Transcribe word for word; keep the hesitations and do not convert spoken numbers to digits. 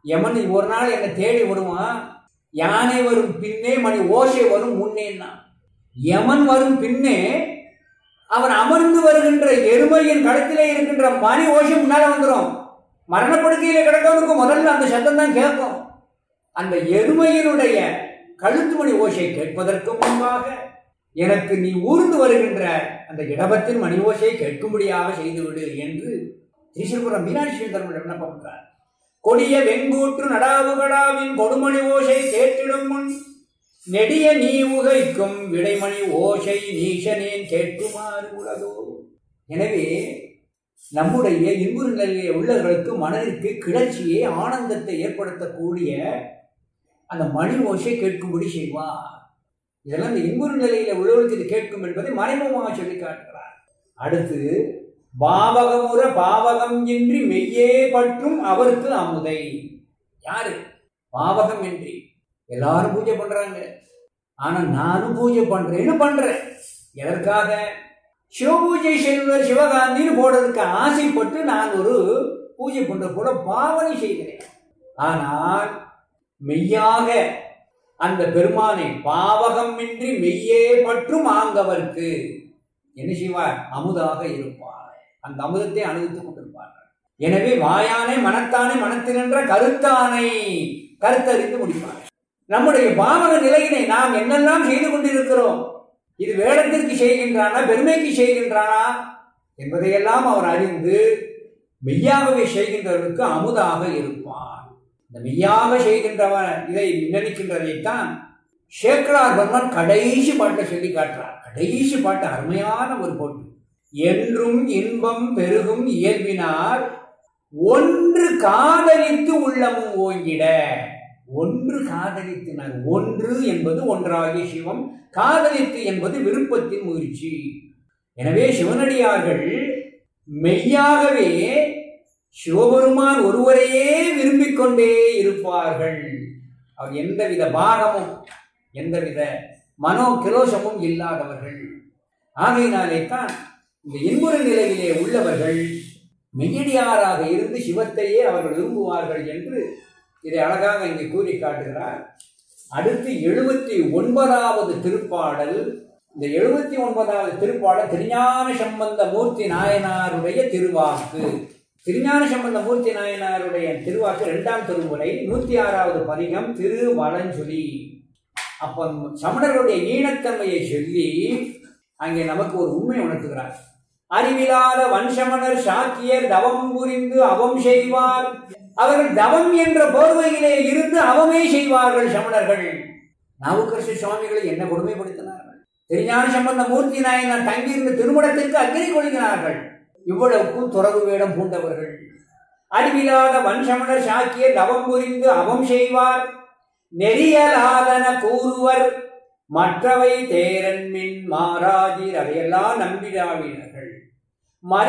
யமன் ஒரு நாள் என்னை தேடி வருவான். யானை வரும் பின்னே மணி ஓசை வரும் முன்னேன்னா. யமன் வரும் பின்னே அவன் அமர்ந்து வருகின்ற எருமையின் களத்திலே இருக்கின்ற மணி ஓசை முன்னால வந்துடும். மரணப்படுக்கையில கிடக்கவனுக்கு முதல்ல அந்த சத்தம் தான் கேட்கும். அந்த எருமையினுடைய கழுத்து மணி ஓசை கேட்பதற்கு முன்பாக எனக்கு நீ ஊர்ந்து வருகின்ற அந்த இடபத்தின் மணி ஓசையை கேட்கும்படியாக செய்துவிடு என்று திரிசூர்புரம் மீனாட்சி சுந்தரம் விண்ணப்பம் பண்றார். கொடிய வெங்கூற்று நடாவுகடாவின் கொடுமணி ஓசை கேட்டிடும் முன் நெடிய நீ உகைக்கும் விடைமணி ஓசை நீசனேன் கேட்குமாறு உலகோ. எனவே நம்முடைய இன்புறு நிலையிலே உள்ளவர்களுக்கு மனதிற்கு கிளர்ச்சியை ஆனந்தத்தை ஏற்படுத்தக்கூடிய அந்த மணி ஓசை கேட்கும்படி செய்வார். இதெல்லாம் இந்த இன்புறு நிலையில உள்ளவர்களுக்கு இது கேட்கும் என்பதை மறைமுகமாக சொல்லி காட்டுகிறார். அடுத்து பாவகமுற பாவகம் இன்றி மெய்யே பற்றும் அவருக்கு அமுதை. யாரு? பாவகம் இன்றி எல்லாரும் பூஜை பண்றாங்க. ஆனா நானும் பூஜை பண்றேன்னு பண்றேன். எதற்காக? சிவபூஜை செய்வர் சிவகாந்தின்னு போடுறதுக்கு ஆசைப்பட்டு நான் ஒரு பூஜை பண்ற போல பாவனை செய்கிறேன். ஆனால் மெய்யாக அந்த பெருமானை பாவகம் இன்றி மெய்யே பற்றும் ஆங்கவர்க்கு என்ன செய்வார்? அமுதாக இருப்பார். அந்த அமுதத்தை அனுபவித்துக் கொண்டிருப்பார்கள். எனவே வாயானை மனத்தானை மனத்தினின்ற கருத்தானை கருத்தறிந்து முடிப்பார். நம்முடைய பாவக நிலையினை நாம் என்னெல்லாம் செய்து கொண்டிருக்கிறோம், இது வேடத்திற்கு செய்கின்றானா பெருமைக்கு செய்கின்றானா என்பதையெல்லாம் அவர் அறிந்து மெய்யாகவே செய்கின்றவருக்கு அமுதாக இருப்பார். இந்த மெய்யாக செய்கின்றவன் இதை நினைக்கின்றதைத்தான் சேக்கலார் பகவான் கடைசி பாட்டை சொல்லி காட்டுறார். கடைசி பாட்டு அருமையான ஒரு பாட்டு. என்றும் இன்பம் பெருகும் இயல்பினார் ஒன்று காதலித்து உள்ளமும் ஓங்கிட. ஒன்று காதலித்தினார். ஒன்று என்பது ஒன்றாகிய சிவம், காதலித்து என்பது விருப்பத்தின் முயற்சி. எனவே சிவனடியார்கள் மெய்யாகவே சிவபெருமான் ஒருவரையே விரும்பிக் கொண்டே இருப்பார்கள். அவர் எந்தவித பாகமும் எந்தவித மனோ கிலோசமும் இல்லாதவர்கள். ஆகையினாலே தான் இந்த இன்புறு நிலையிலே உள்ளவர்கள் மெய்யடியாராக இருந்து சிவத்தையே அவர்கள் விரும்புவார்கள் என்று இதை அழகாக இங்கே கூறி காட்டுகிறார். அடுத்து எழுபத்தி ஒன்பதாவது திருப்பாடல். இந்த எழுபத்தி ஒன்பதாவது திருப்பாடல் திருஞான சம்பந்த மூர்த்தி நாயனாருடைய திருவாக்கு. திருஞான சம்பந்த மூர்த்தி நாயனாருடைய திருவாக்கு இரண்டாம் திருமுறை நூத்தி ஆறாவது பதிகம் திருவலஞ்சொலி. அப்ப சமணர்களுடைய ஈனத்தன்மையை சொல்லி அங்கே நமக்கு ஒரு உண்மை உணர்த்துகிறார். அறிவிலாத வன்சமணர் சாக்கியர் தவம் புரிந்து அவம் செய்வார். அவர்கள் தவம் என்ற போர்வையிலே இருந்து அவமே செய்வார்கள் சமணர்கள். நாவுக்கரசு சுவாமிகளை என்ன கொடுமைப்படுத்தினார்கள். திருஞான சம்பந்த மூர்த்தி நாயனார் தங்கியிருந்த திருமணத்திற்கு அக்கினி கொள்கிறார்கள். இவ்வளவுக்கும் துறவு வேடம் பூண்டவர்கள். அறிவிலாத வன்சமணர் சாக்கியர் தவம் புரிந்து அவம் செய்வார். நெறியலாதன கூறுவர் மற்றவை தேரன் மின் மாறாதீர். அதையெல்லாம் நம்பிடாவினர்கள்.